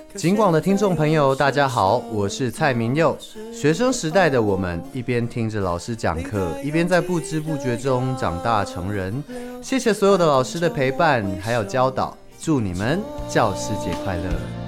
警广的听众朋友，大家好，我是蔡明佑。学生时代的我们，一边听着老师讲课，一边在不知不觉中长大成人。谢谢所有的老师的陪伴还有教导，祝你们教师节快乐！